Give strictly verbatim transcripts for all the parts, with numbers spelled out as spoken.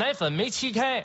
奶粉没沏开。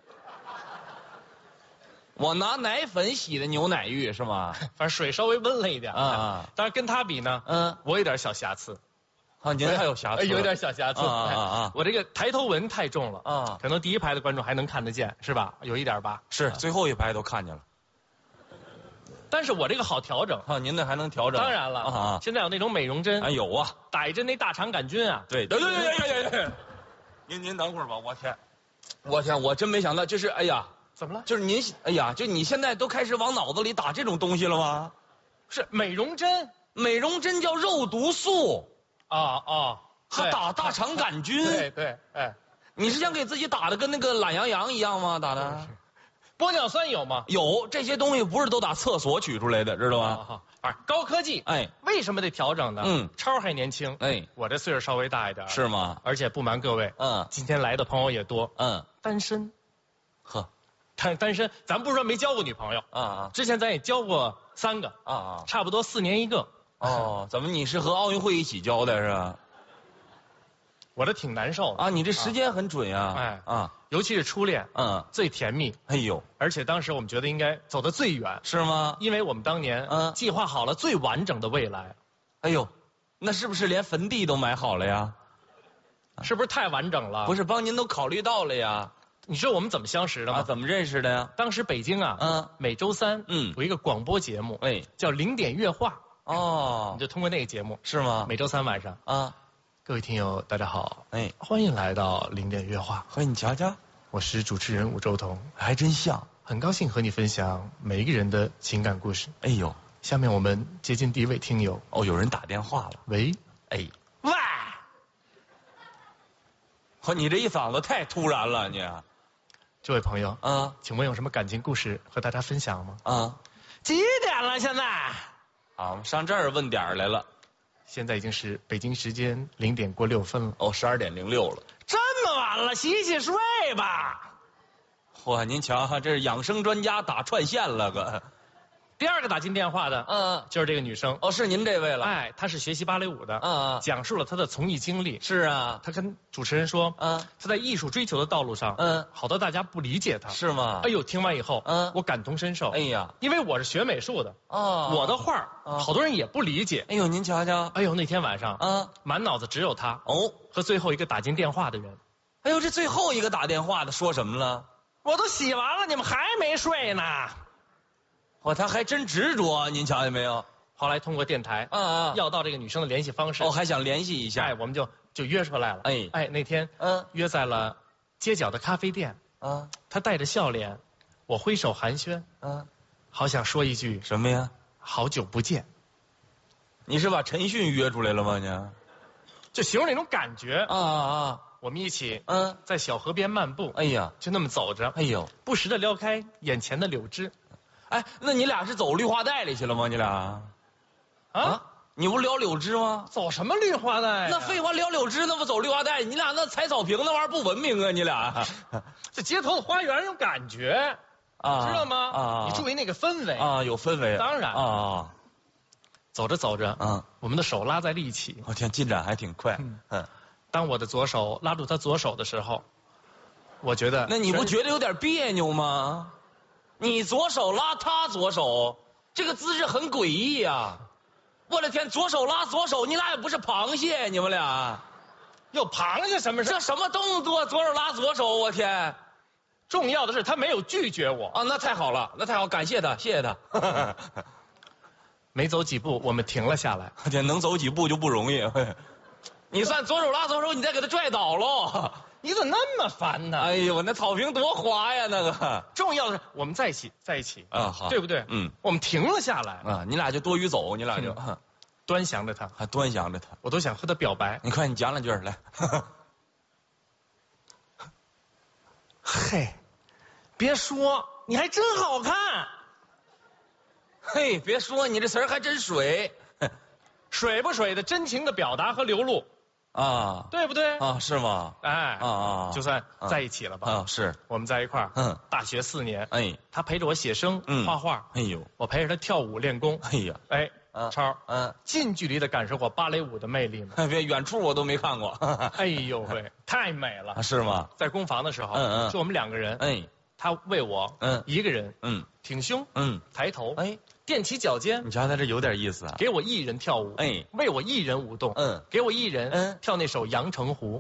我拿奶粉洗的牛奶浴是吗？ 反正水稍微温了一点啊啊！ 但是跟他比呢， 嗯， 我有点小瑕疵。 啊，您还有瑕疵？ 有点小瑕疵啊啊啊！ 我这个抬头纹太重了啊， 可能第一排的观众还能看得见，是吧？有一点吧？ 是，最后一排都看见了。 但是我这个好调整啊，您那还能调整？ 当然了啊！现在有那种美容针， 哎有啊， 打一针那大肠杆菌啊。 对对对对对对对。您您等会儿吧，我天，我天，我真没想到，就是哎呀。 怎么了？ 就是您，哎呀，就你现在都开始往脑子里打这种东西了吗？ 是美容针， 美容针叫肉毒素， 啊啊， 还打大肠杆菌。 对对，哎， 你是想给自己打的跟那个懒羊羊一样吗？打的？ 玻尿酸有吗？ 有，这些东西不是都打厕所取出来的，知道吗？ 啊，高科技， 哎， 为什么得调整呢？ 嗯， 超还年轻， 哎， 我这岁数稍微大一点， 是吗？ 而且不瞒各位， 嗯， 今天来的朋友也多， 嗯， 单身， 呵。 单单身，咱不是说没交过女朋友啊啊， 之前咱也交过三个啊啊， 差不多四年一个。 哦，怎么你是和奥运会一起交的是吧？ 我这挺难受的啊，你这时间很准呀。 哎啊， 尤其是初恋， 嗯， 最甜蜜。 哎呦， 而且当时我们觉得应该走得最远， 是吗？ 因为我们当年嗯计划好了最完整的未来。 哎呦，那是不是连坟地都买好了呀？ 是不是太完整了？ 不是，帮您都考虑到了呀。 你知道我们怎么相识的吗？ 啊，怎么认识的呀？ 当时北京啊， 嗯， 每周三， 嗯， 有一个广播节目， 哎， 叫零点乐话。 哦， 你就通过那个节目， 是吗？ 每周三晚上啊， 各位听友大家好， 哎， 欢迎来到零点乐话。 嘿，你瞧瞧， 我是主持人武周彤， 还真像。 很高兴和你分享每一个人的情感故事。 哎呦， 下面我们接近第一位听友。 哦，有人打电话了。 喂， 哎， 喂， 呵，你这一嗓子太突然了，你。 这位朋友， 啊， 请问有什么感情故事和大家分享吗？ 啊， 几点了？现在？ 啊，我们上这儿问点儿来了。 现在已经是北京时间零点过六分了。 哦，十二点零六了。 这么晚了，洗洗睡吧。 嚯，您瞧，这是养生专家打串线了个。 第二个打进电话的， 嗯， 就是这个女生。 哦，是您这位了。 哎，她是学习芭蕾舞的， 嗯， 讲述了她的从艺经历。 是啊， 她跟主持人说， 嗯， 她在艺术追求的道路上， 嗯， 好多大家不理解她。 是吗？ 哎呦，听完以后， 嗯， 我感同身受。 哎呀， 因为我是学美术的， 哦， 我的画儿，好多人也不理解。 哎呦，您瞧瞧， 哎呦，那天晚上， 嗯， 满脑子只有她哦和最后一个打进电话的人。 哎呦，这最后一个打电话的说什么了？ 我都洗完了，你们还没睡呢。 哇，他还真执着，您瞧见没有？ 后来通过电台， 啊啊， 要到这个女生的联系方式。 哦，还想联系一下， 哎，我们就就约出来了。 哎哎，那天嗯约在了街角的咖啡店。 啊， 她带着笑脸，我挥手寒暄。 啊， 好想说一句什么呀？ 好久不见。 你是把陈迅约出来了吗？你？ 就形容那种感觉。 啊啊， 我们一起嗯， 在小河边漫步。 哎呀， 就那么走着， 哎呦， 不时的撩开眼前的柳枝。 哎，那你俩是走绿化带里去了吗？你俩？ 啊， 你不撩柳枝吗？ 走什么绿化带呀？ 那废话，撩柳枝那不走绿化带？你俩那踩草坪那玩意儿不文明啊！你俩， 这街头的花园有感觉， 啊， 知道吗？ 啊， 你注意那个氛围啊，有氛围。 当然啊， 走着走着， 嗯， 我们的手拉在了一起。 我天，进展还挺快。嗯， 当我的左手拉住他左手的时候，我觉得， 那你不觉得有点别扭吗？你左手拉他左手，这个姿势很诡异呀！我的天，左手拉左手，你俩也不是螃蟹，你们俩有螃蟹什么事？ 这什么动作？左手拉左手，我天！ 重要的是他没有拒绝我啊，那太好了，那太好，感谢他，谢谢他。 没走几步，我们停了下来。 我天，能走几步就不容易。你算左手拉左手，你再给他拽倒喽。 你怎么那么烦呢？ 哎呦，那草坪多滑呀，那个。 重要的是我们在一起，在一起啊，好， 对不对？ 嗯， 我们停了下来啊，你俩就多余走，你俩就、 嗯、端详着他， 还端详着他， 我都想和他表白。 你快，你讲两句来。 嘿，别说，你还真好看。 嘿，别说，你这词儿还真水。 水不水的真情的表达和流露。 啊， 对不对？ 啊，是吗？ 哎， 啊啊， 就算在一起了吧？ 啊，是， 我们在一块儿， 嗯， 大学四年， 哎， 他陪着我写生、 嗯， 画画， 哎呦， 我陪着他跳舞练功， 哎呀， 哎， 嗯超， 嗯， 近距离的感受过芭蕾舞的魅力吗？ 别远处我都没看过。 哎呦喂，太美了！ 啊，是吗？ 在攻防的时候， 嗯嗯是我们两个人， 哎， 他为我， 嗯一个人， 嗯挺胸， 嗯， 抬头， 哎， 踮起脚尖， 你瞧他这有点意思啊。 给我一人跳舞， 哎为我一人舞动， 嗯给我一人， 嗯跳那首《阳澄湖》。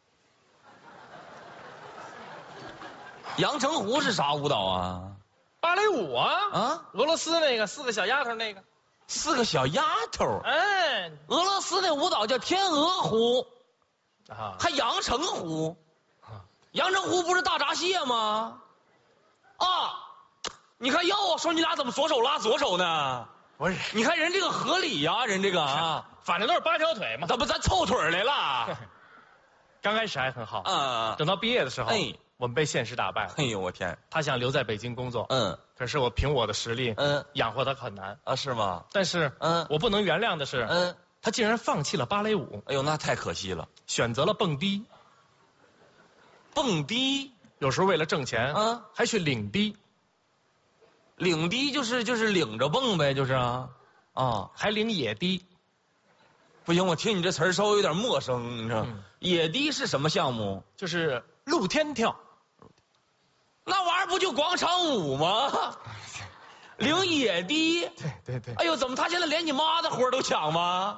阳澄湖是啥舞蹈啊？ 芭蕾舞啊， 啊， 俄罗斯那个四个小丫头那个， 四个小丫头。 哎， 俄罗斯那舞蹈叫天鹅湖， 啊， 还阳澄湖。阳澄湖不是大闸蟹吗？啊，你看要我说你俩怎么左手拉左手呢？ 不是， 你看人这个合理呀、人这个啊， 反正都是八条腿嘛。 怎么咱凑腿儿来了？ 刚开始还很好， 啊， 等到毕业的时候， 哎我们被现实打败了。 哎呦我天， 他想留在北京工作， 嗯可是我凭我的实力， 嗯养活他很难。 啊是吗？ 但是， 嗯我不能原谅的是， 嗯， 他竟然放弃了芭蕾舞， 哎呦那太可惜了。 选择了蹦迪。 蹦迪， 有时候为了挣钱， 嗯还去领迪， 领迪就是就是领着蹦呗，就是啊，啊， 还领野迪。 不行，我听你这词儿稍微有点陌生，你知道？ 嗯野迪是什么项目？ 就是露天跳。 那玩意儿不就广场舞吗？领野迪， 对对对， 哎呦，怎么他现在连你妈的活儿都抢吗？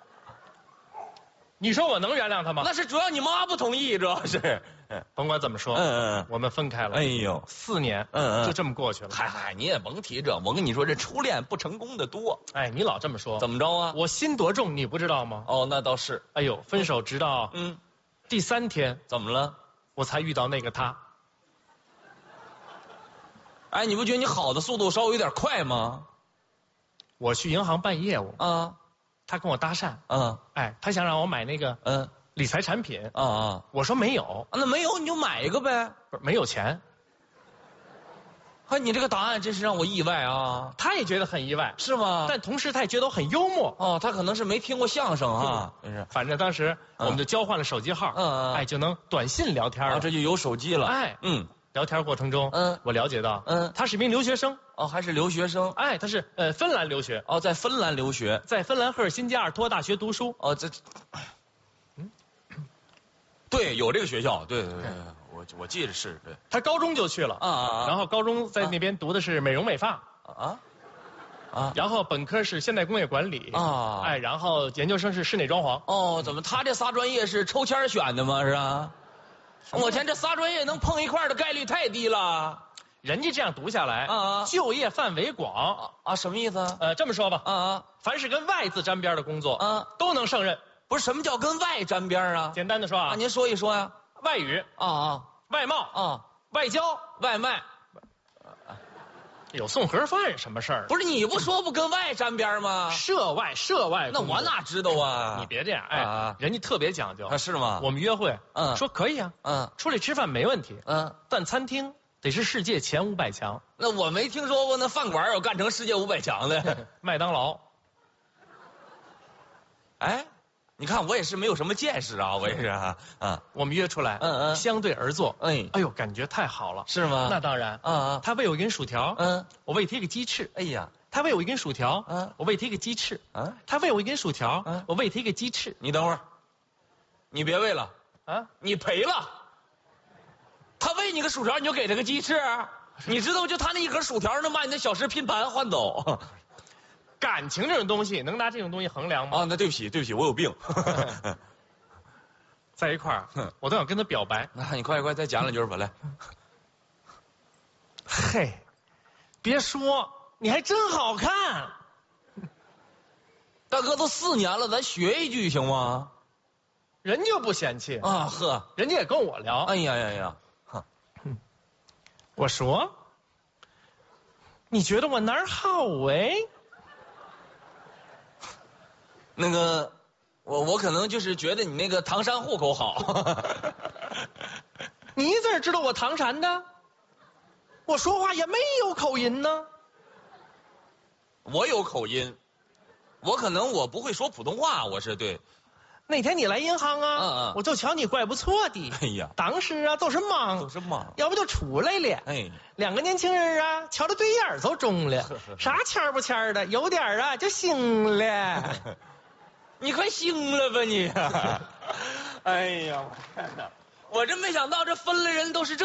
你说我能原谅他吗？ 那是主要你妈不同意，主要是。 甭管怎么说， 嗯嗯我们分开了。 哎呦， 四年， 嗯嗯就这么过去了。 嗨嗨，你也甭提这，我跟你说，这初恋不成功的多。 哎，你老这么说， 怎么着啊？ 我心多重，你不知道吗？ 哦，那倒是。 哎呦，分手直到嗯， 第三天， 怎么了？ 我才遇到那个他。 哎，你不觉得你好的速度稍微有点快吗？ 我去银行办业务， 啊， 他跟我搭讪， 嗯哎，他想让我买那个嗯理财产品， 啊啊， 我说没有， 那没有你就买一个呗。 不是没有钱。 嘿，你这个答案真是让我意外啊！ 他也觉得很意外， 是吗？ 但同时他也觉得我很幽默。 哦，他可能是没听过相声啊，真是。 反正当时我们就交换了手机号， 嗯嗯哎，就能短信聊天啊， 了。 这就有手机了。 哎， 嗯聊天过程中， 嗯我了解到， 嗯他是一名留学生， 哦，还是留学生哎，他是呃芬兰留学， 哦，在芬兰留学在芬兰赫尔辛基阿尔托大学读书。 哦，这，嗯，对，有这个学校，对对对，对我我记得是对他高中就去了， 啊啊啊然后高中在那边读的是美容美发， 啊啊然后本科是现代工业管理， 啊哎，然后研究生是室内装潢。 哦，怎么他这仨专业是抽签选的吗？是吧？我天，这仨专业能碰一块儿的概率太低了人家这样读下来， 啊啊就业范围广。 啊！什么意思啊？ 呃，这么说吧， 啊啊凡是跟外字沾边的工作， 啊！ 都能胜任。 不是什么叫跟外沾边啊？ 简单的说啊， 啊，您说一说呀。 外语、 啊啊外贸、 啊！ 外交， 外卖有送盒饭什么事儿？ 不是你不说不跟外沾边吗？ 涉外涉外那工作， 我哪知道啊？ 你别这样，哎， 啊啊人家特别讲究。 啊是吗？ 我们约会， 嗯说可以啊， 嗯出来吃饭没问题， 嗯， 但餐厅得是世界前五百强， 那我没听说过那饭馆有干成世界五百强的。 麦当劳。 哎，你看我也是没有什么见识啊，我也是啊啊， 我们约出来， 嗯嗯相对而坐， 哎， 哎呦，感觉太好了。 是吗？ 那当然， 啊啊他喂我一根薯条， 嗯， 我喂他一个鸡翅； 哎呀他喂我一根薯条， 嗯我喂他一个鸡翅； 啊， 他喂我一根薯条嗯， 我喂他一个鸡翅。 你等会儿，你别喂了， 啊， 你赔了。他喂你个薯条，你就给他个鸡翅，你知道吗？就他那一盒薯条能把你的小食拼盘换走。 感情这种东西能拿这种东西衡量吗？ 啊，那对不起，对不起，我有病。 在一块儿，我都想跟他表白。 那你快快再讲两句吧，来。 嘿，别说，你还真好看。 大哥，都四年了，咱学一句行吗？ 人就不嫌弃， 啊呵， 人家也跟我聊。 哎呀呀呀，哈， 我说，你觉得我哪儿好哎？ 那个，我我可能就是觉得你那个唐山户口好。 你怎么知道我唐山的？我说话也没有口音呢。 我有口音，我可能我不会说普通话，我是对。 那天你来银行啊， 嗯嗯我就瞧你怪不错的。 哎呀， 当时啊都是忙， 都是忙。 要不就出来了。 哎， 两个年轻人啊，瞧着对眼儿就中了，啥签儿不签儿的，有点儿啊就醒了。 你快醒了吧你！哎呀，我天哪！我真没想到这分了人都是这。